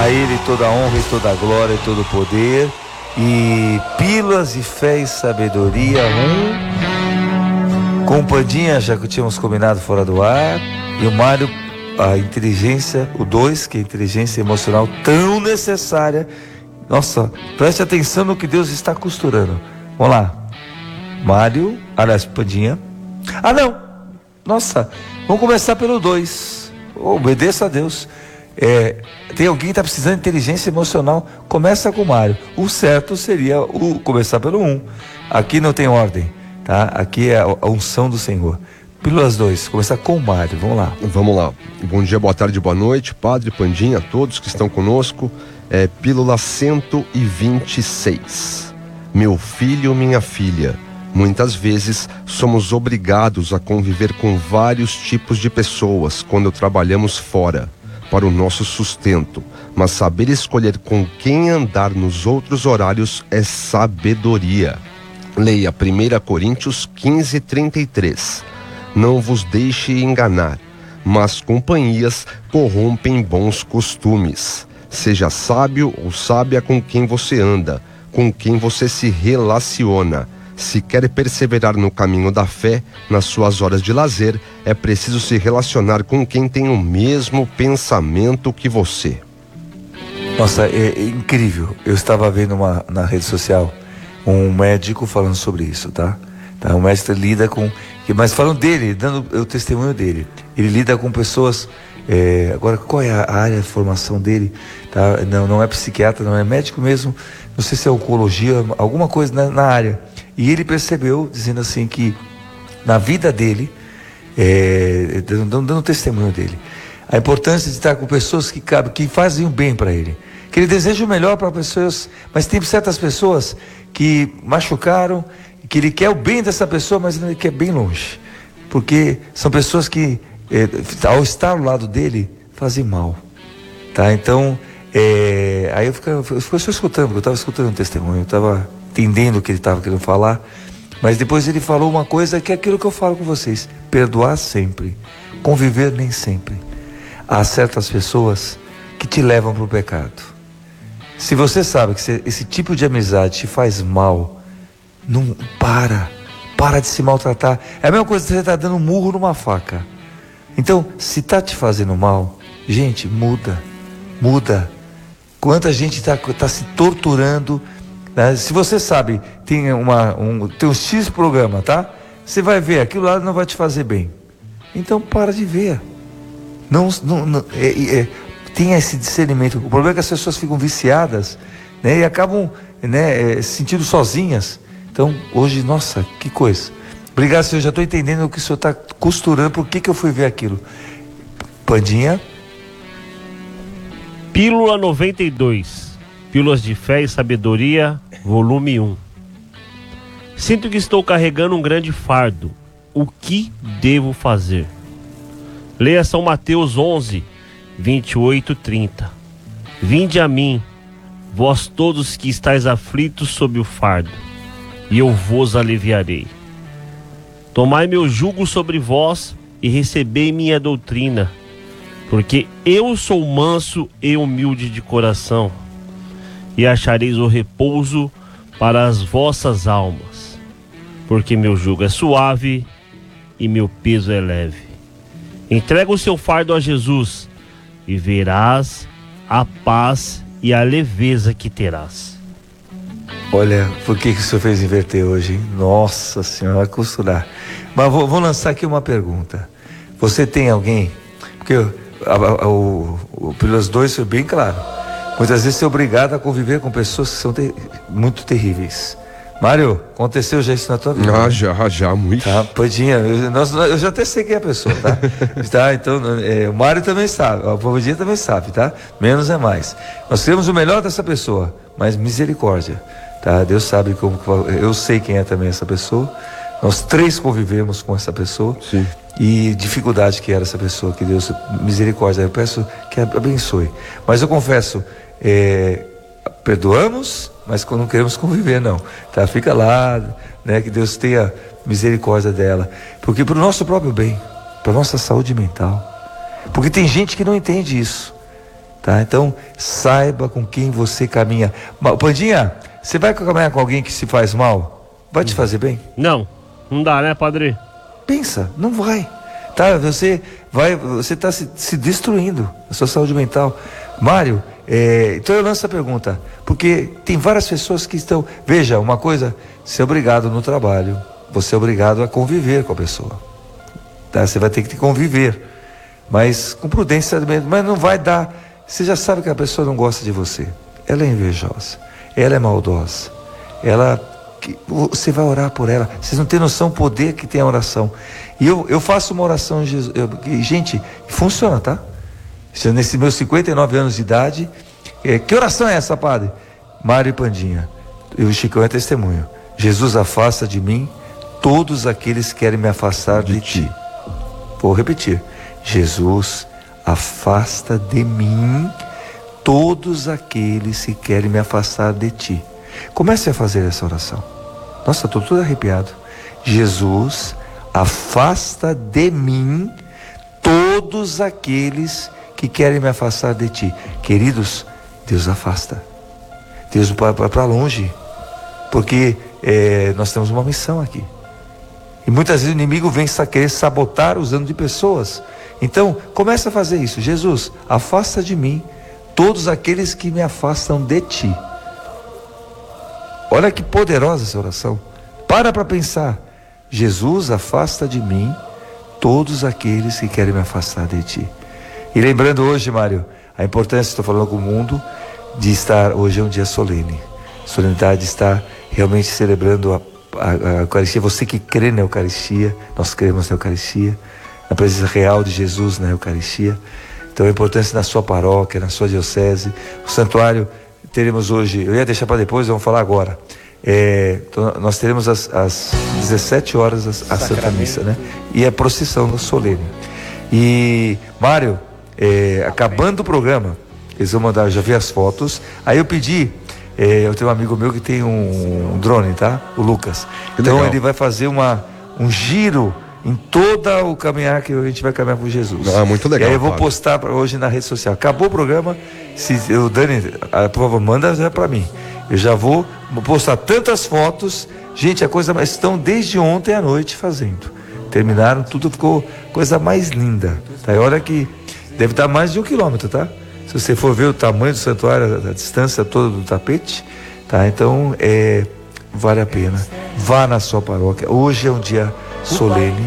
A Ele toda a honra e toda a glória e todo o poder. E pílulas de fé e sabedoria, com o Pandinha, já que tínhamos combinado fora do ar, e o Mário, a inteligência, o 2, que é a inteligência emocional tão necessária. Nossa, preste atenção no que Deus está costurando. Vamos lá, Mário, aliás, Pandinha. Ah, não, nossa, vamos começar pelo 2. Obedeça a Deus. Tem alguém que está precisando de inteligência emocional, começa com o Mário. O certo seria começar pelo 1. Aqui não tem ordem, tá? Aqui é a unção do Senhor. Pílulas 2, começar com o Mário, vamos lá. Vamos lá. Bom dia, boa tarde, boa noite, Padre, Pandinha, a todos que estão conosco. Pílula 126. Meu filho, minha filha, muitas vezes somos obrigados a conviver com vários tipos de pessoas quando trabalhamos fora, para o nosso sustento, mas saber escolher com quem andar nos outros horários é sabedoria. Leia 1 Coríntios 15:33. Não vos deixe enganar, mas companhias corrompem bons costumes. Seja sábio ou sábia com quem você anda, com quem você se relaciona. Se quer perseverar no caminho da fé, nas suas horas de lazer, é preciso se relacionar com quem tem o mesmo pensamento que você. Nossa, é incrível. Eu estava vendo na rede social um médico falando sobre isso, tá? Um médico lida com... Mas falando dele, dando o testemunho dele. Ele lida com pessoas... Agora, qual é a área de formação dele? Tá? Não é psiquiatra, não é médico mesmo. Não sei se é oncologia, alguma coisa na área. E ele percebeu, dizendo assim, que na vida dele, dando testemunho dele, a importância de estar com pessoas que fazem o bem para ele, que ele deseja o melhor para pessoas, mas tem certas pessoas que machucaram, que ele quer o bem dessa pessoa, mas ele quer bem longe, porque são pessoas que, ao estar ao lado dele, fazem mal, tá? Então, aí eu fiquei só escutando, porque eu estava escutando um testemunho, eu estava entendendo o que ele estava querendo falar, mas depois ele falou uma coisa que é aquilo que eu falo com vocês: perdoar sempre, conviver nem sempre. Há certas pessoas que te levam para o pecado. Se você sabe que esse tipo de amizade te faz mal, não para de se maltratar. É a mesma coisa que você está dando um murro numa faca. Então, se está te fazendo mal, gente, muda. Quanta gente está se torturando. Se você sabe, tem um X programa, tá? Você vai ver, aquilo lá não vai te fazer bem. Então para de ver. Tenha esse discernimento. O problema é que as pessoas ficam viciadas, né? E acabam, se sentindo sozinhas. Então hoje, nossa, que coisa. Obrigado, senhor, já estou entendendo o que o senhor está costurando, por que eu fui ver aquilo. Pandinha. Pílula 92. Pílulas de Fé e Sabedoria, volume 1. Sinto que estou carregando um grande fardo. O que devo fazer? Leia São Mateus 11, 28, 30. Vinde a mim, vós todos que estáis aflitos sob o fardo, e eu vos aliviarei. Tomai meu jugo sobre vós e recebei minha doutrina, porque eu sou manso e humilde de coração, e achareis o repouso para as vossas almas, porque meu jugo é suave e meu peso é leve. Entrega o seu fardo a Jesus e verás a paz e a leveza que terás. Olha, por que o senhor fez inverter hoje, hein? Nossa senhora, vai costurar. Mas vou lançar aqui uma pergunta. Você tem alguém? Porque o Pílulas 2 foi bem claro. Muitas vezes você é obrigado a conviver com pessoas que são muito terríveis. Mário, aconteceu já isso na tua vida? Já, muito. Tá, Pandinha, eu já até sei quem é a pessoa, tá? Tá, então, o Mário também sabe, a Pandinha também sabe, tá? Menos é mais. Nós queremos o melhor dessa pessoa, mas misericórdia, tá? Deus sabe como, eu sei quem é também essa pessoa. Nós 3 convivemos com essa pessoa. Sim. E dificuldade que era essa pessoa, que Deus, misericórdia, eu peço que abençoe. Mas eu confesso, perdoamos, mas não queremos conviver, não, tá? Fica lá, né? Que Deus tenha misericórdia dela, porque para o nosso próprio bem, para nossa saúde mental, porque tem gente que não entende isso. tá? Então, saiba com quem você caminha. Pandinha, você vai caminhar com alguém que se faz mal? Vai te fazer bem? Não dá, né, padre? Pensa, não vai. Tá? Você está se destruindo, a sua saúde mental. Mário, então eu lanço a pergunta, porque tem várias pessoas que estão... Veja, uma coisa, você é obrigado no trabalho, você é obrigado a conviver com a pessoa. Tá? Você vai ter que conviver, mas com prudência, mas não vai dar... Você já sabe que a pessoa não gosta de você. Ela é invejosa, ela é maldosa, você vai orar por ela. Vocês não têm noção do poder que tem a oração. E eu faço uma oração, gente, funciona, tá? Nesses meus 59 anos de idade, que oração é essa, padre? Mário e Pandinha, e o Chicão é testemunho. Jesus, afasta de mim todos aqueles que querem me afastar de ti. Vou repetir. Jesus, afasta de mim todos aqueles que querem me afastar de ti. Comece a fazer essa oração. Nossa, estou todo arrepiado. Jesus, afasta de mim todos aqueles que querem me afastar de ti. Queridos, Deus afasta. Deus vai para longe. Porque nós temos uma missão aqui. E muitas vezes o inimigo vem querer sabotar usando de pessoas. Então, comece a fazer isso. Jesus, afasta de mim todos aqueles que me afastam de ti. Olha que poderosa essa oração. Para pensar. Jesus, afasta de mim todos aqueles que querem me afastar de ti. E lembrando hoje, Mário, a importância, estou falando com o mundo, de estar, hoje é um dia solene. Solenidade está realmente celebrando a Eucaristia. Você que crê na Eucaristia, nós cremos na Eucaristia, na presença real de Jesus na Eucaristia. Então a importância na sua paróquia, na sua diocese. O santuário teremos hoje, eu ia deixar para depois, vamos falar agora. Então, nós teremos às 17 horas a Santa Missa, né? E a procissão solene. E, Mário, acabando o programa, eles vão mandar, eu já vi as fotos. Aí eu pedi, eu tenho um amigo meu que tem um drone, tá? O Lucas. Então ele vai fazer um giro em todo o caminhar que a gente vai caminhar com Jesus. Muito legal. E aí eu vou postar hoje na rede social. Acabou o programa, o Dani, por favor, manda já para mim. Eu já vou postar tantas fotos. Gente, mas estão desde ontem à noite fazendo. Terminaram, tudo ficou coisa mais linda. Tá? E olha que deve estar mais de 1 quilômetro, tá? Se você for ver o tamanho do santuário, a distância toda do tapete, tá? Então, vale a pena. Vá na sua paróquia. Hoje é um dia solene.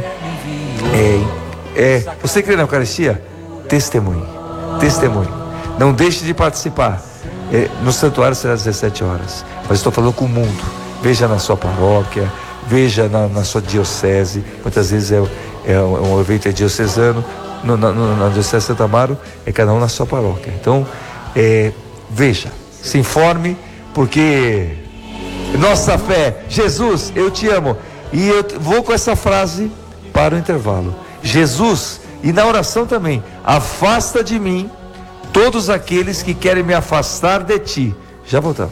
Você crê na Eucaristia? Testemunhe. Não deixe de participar. No santuário será às 17 horas. Mas estou falando com o mundo. Veja na sua paróquia, veja na sua diocese. Muitas vezes um evento diocesano. Na diocese de Santa Amaro, cada um na sua paróquia. Então, veja, se informe, porque nossa fé, Jesus, eu te amo. E eu vou com essa frase para o intervalo. Jesus, e na oração também, afasta de mim todos aqueles que querem me afastar de ti. Já voltamos.